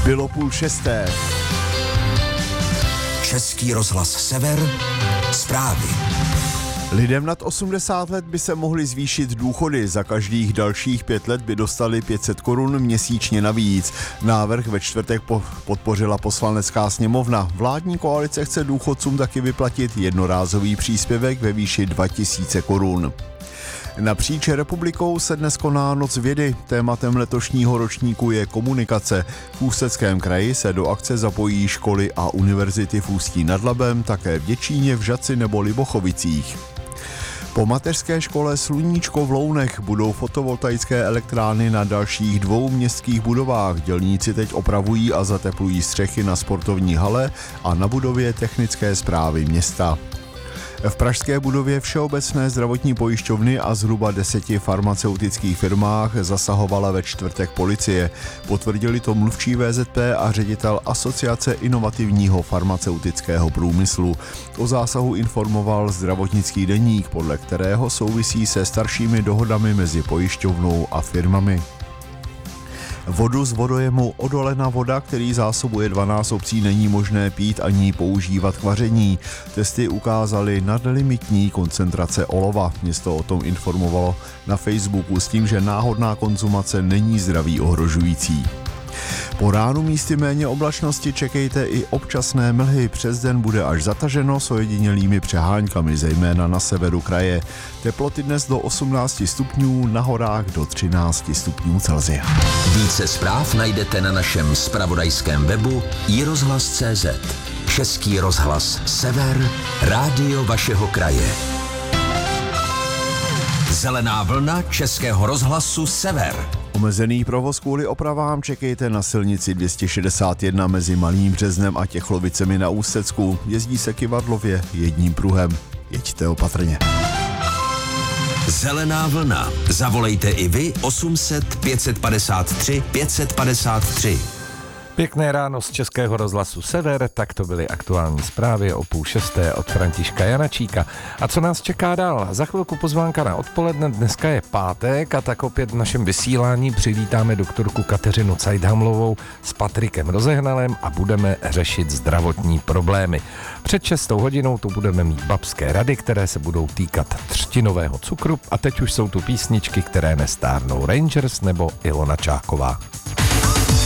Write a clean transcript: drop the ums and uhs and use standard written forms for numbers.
Bylo 5:30. Český rozhlas Sever, zprávy. Lidem nad 80 let by se mohly zvýšit důchody. Za každých dalších 5 let by dostali 500 korun měsíčně navíc. Návrh ve čtvrtek podpořila Poslanecká sněmovna. Vládní koalice chce důchodcům taky vyplatit jednorázový příspěvek ve výši 2000 korun. Napříč republikou se dnes koná Noc vědy. Tématem letošního ročníku je komunikace. V Ústeckém kraji se do akce zapojí školy a univerzity v Ústí nad Labem, také v Děčíně, v Žatci nebo Libochovicích. Po mateřské škole Sluníčko v Lounech budou fotovoltaické elektrárny na dalších 2 městských budovách. Dělníci teď opravují a zateplují střechy na sportovní hale a na budově technické správy města. V pražské budově Všeobecné zdravotní pojišťovny a zhruba 10 farmaceutických firmách zasahovala ve čtvrtek policie. Potvrdili to mluvčí VZP a ředitel Asociace inovativního farmaceutického průmyslu. O zásahu informoval Zdravotnický deník, podle kterého souvisí se staršími dohodami mezi pojišťovnou a firmami. Vodu z vodojemu Odolena voda, který zásobuje 12 obcí, není možné pít ani používat k vaření. Testy ukázaly nadlimitní koncentrace olova. Město o tom informovalo na Facebooku s tím, že náhodná konzumace není zdraví ohrožující. Po ránu místy méně oblačnosti čekejte i občasné mlhy. Přes den bude až zataženo s ojedinělými přeháňkami, zejména na severu kraje. Teploty dnes do 18 stupňů, na horách do 13 stupňů Celsia. Více zpráv najdete na našem zpravodajském webu iRozhlas.cz. Český rozhlas Sever, rádio vašeho kraje. Zelená vlna Českého rozhlasu Sever. Omezený provoz kvůli opravám čekejte na silnici 261 mezi Malým Březnem a Těchlovicemi na Ústecku. Jezdí se kyvadlově jedním pruhem. Jeďte opatrně. Zelená vlna. Zavolejte i vy 800 553 553. Pěkné ráno z Českého rozhlasu Sever, tak to byly aktuální zprávy o 5:30 od Františka Janačíka. A co nás čeká dál? Za chvilku pozvánka na odpoledne, dneska je pátek a tak opět v našem vysílání přivítáme doktorku Kateřinu Cajdhamlovou s Patrikem Rozehnalem a budeme řešit zdravotní problémy. Před 6 hodinou tu budeme mít babské rady, které se budou týkat třtinového cukru a teď už jsou tu písničky, které nestárnou. Rangers nebo Ilona Čáková.